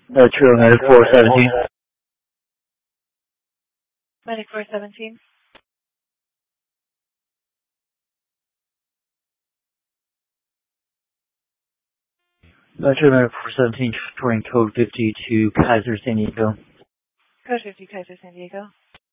True, Medic 417. Medic 417. True, Medic 417, touring code 50 to Kaiser, San Diego. Code 50, Kaiser, San Diego.